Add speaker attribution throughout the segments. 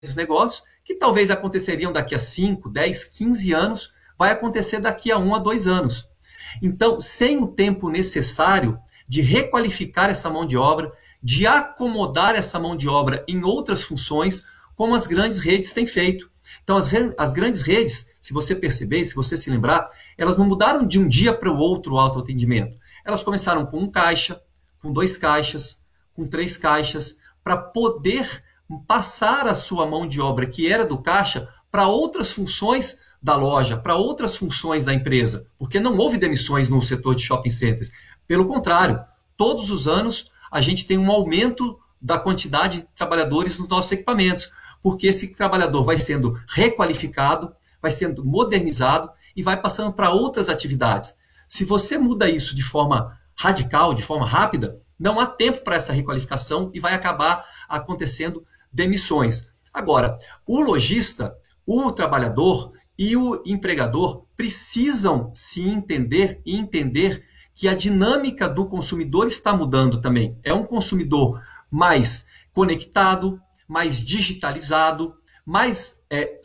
Speaker 1: dos negócios, que talvez aconteceriam daqui a 5, 10, 15 anos, vai acontecer daqui a 1 a 2 anos. Então, sem o tempo necessário de requalificar essa mão de obra, de acomodar essa mão de obra em outras funções, como as grandes redes têm feito. Então, as grandes redes, se você perceber, se você se lembrar, elas não mudaram de um dia para o outro o autoatendimento. Elas começaram com 1 caixa, com 2 caixas, com 3 caixas, para poder passar a sua mão de obra, que era do caixa, para outras funções da loja, para outras funções da empresa, porque não houve demissões no setor de shopping centers. Pelo contrário, todos os anos a gente tem um aumento da quantidade de trabalhadores nos nossos equipamentos, porque esse trabalhador vai sendo requalificado, vai sendo modernizado e vai passando para outras atividades. Se você muda isso de forma radical, de forma rápida, não há tempo para essa requalificação e vai acabar acontecendo demissões. Agora, o lojista, o trabalhador e o empregador precisam se entender e entender que a dinâmica do consumidor está mudando também. É um consumidor mais conectado, mais digitalizado, mais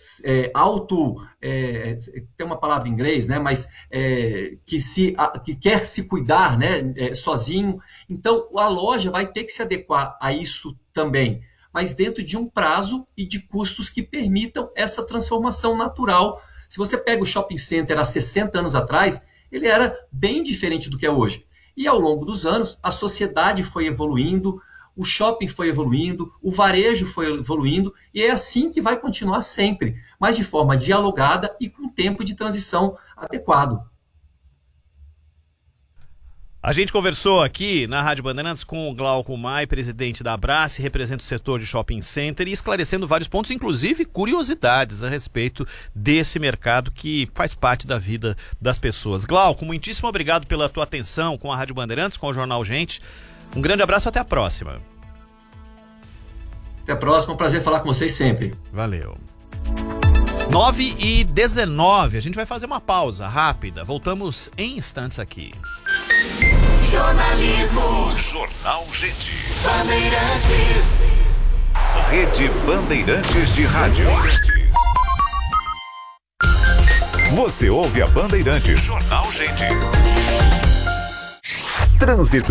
Speaker 1: tem uma palavra em inglês, né? Mas que quer se cuidar, né? Sozinho. Então, a loja vai ter que se adequar a isso também, mas dentro de um prazo e de custos que permitam essa transformação natural. Se você pega o shopping center há 60 anos atrás, ele era bem diferente do que é hoje. E ao longo dos anos, a sociedade foi evoluindo, o shopping foi evoluindo, o varejo foi evoluindo, e é assim que vai continuar sempre, mas de forma dialogada e com tempo de transição adequado.
Speaker 2: A gente conversou aqui na Rádio Bandeirantes com o Glauco Mai, presidente da Abrace, representa o setor de shopping center, e esclarecendo vários pontos, inclusive curiosidades a respeito desse mercado que faz parte da vida das pessoas. Glauco, muitíssimo obrigado pela tua atenção com a Rádio Bandeirantes, com o Jornal Gente. Um grande abraço, até a próxima.
Speaker 1: Até a próxima, um prazer falar com vocês sempre.
Speaker 2: Valeu. 9h19, a gente vai fazer uma pausa rápida, voltamos em instantes aqui.
Speaker 3: Jornalismo.
Speaker 4: Jornal Gente.
Speaker 3: Bandeirantes.
Speaker 4: Rede Bandeirantes de Rádio. Você ouve a Bandeirantes. Jornal Gente. Trânsito.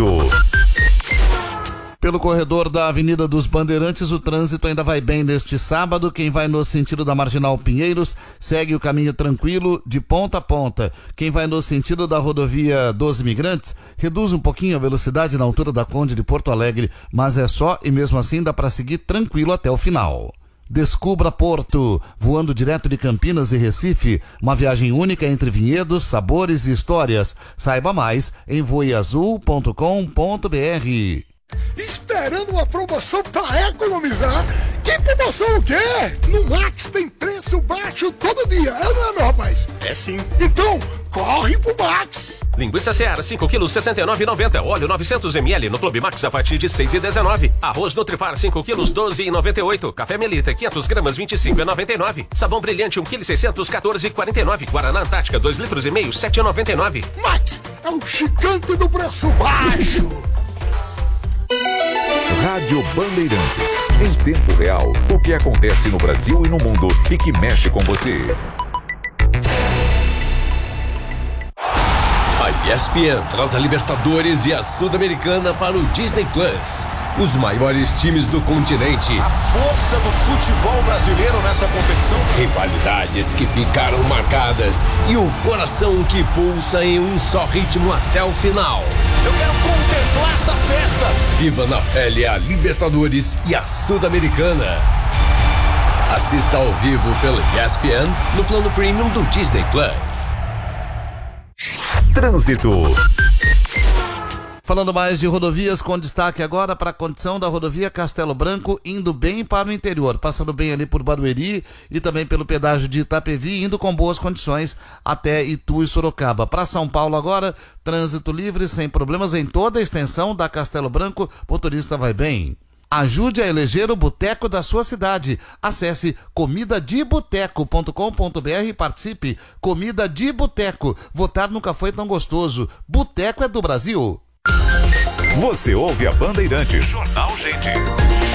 Speaker 5: Pelo corredor da Avenida dos Bandeirantes, o trânsito ainda vai bem neste sábado. Quem vai no sentido da Marginal Pinheiros segue o caminho tranquilo de ponta a ponta. Quem vai no sentido da rodovia dos Imigrantes reduz um pouquinho a velocidade na altura da Conde de Porto Alegre, mas é só e mesmo assim dá para seguir tranquilo até o final. Descubra Porto, voando direto de Campinas e Recife, uma viagem única entre vinhedos, sabores e histórias. Saiba mais em voeazul.com.br.
Speaker 6: Esperando uma promoção para economizar? Que promoção o quê? No Max tem preço baixo todo dia, não é, meu rapaz?
Speaker 7: É sim.
Speaker 6: Então, corre pro Max!
Speaker 7: Linguiça Seara, 5 kg, 69,90. Óleo 900 ml no Clube Max a partir de 6,19. Arroz Nutripar, 5 kg, 12,98. Café Melita, 500 gramas, 25,99. Sabão Brilhante, 1 kg, 600, 14,49. Guaraná Antártica, 2 litros e meio, 7,99.
Speaker 6: Max é um gigante do preço baixo!
Speaker 4: Rádio Bandeirantes. Em tempo real, o que acontece no Brasil e no mundo e que mexe com você.
Speaker 8: A ESPN traz a Libertadores e a Sul-Americana para o Disney Plus. Os maiores times do continente.
Speaker 9: A força do futebol brasileiro nessa competição.
Speaker 8: Rivalidades que ficaram marcadas e o coração que pulsa em um só ritmo até o final.
Speaker 9: Eu quero contemplar essa festa.
Speaker 8: Viva na pele a Libertadores e a Sul-Americana. Assista ao vivo pela ESPN no plano premium do Disney Plus.
Speaker 4: Trânsito.
Speaker 5: Falando mais de rodovias, com destaque agora para a condição da rodovia Castelo Branco, indo bem para o interior, passando bem ali por Barueri e também pelo pedágio de Itapevi, indo com boas condições até Itu e Sorocaba. Para São Paulo agora, trânsito livre, sem problemas em toda a extensão da Castelo Branco, motorista vai bem. Ajude a eleger o boteco da sua cidade. Acesse comidadeboteco.com.br e participe. Comida de Boteco. Votar nunca foi tão gostoso. Boteco é do Brasil.
Speaker 4: Você ouve a Bandeirantes. Jornal Gente.